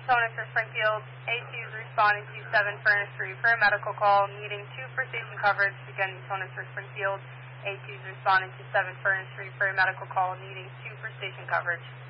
Tonus for Springfield. A2 is responding to 7 Furnace Street for a medical call, needing 2 for station coverage. Again, Tonus for Springfield. A2 is responding to 7 Furnace Street for a medical call, needing 2 for station coverage.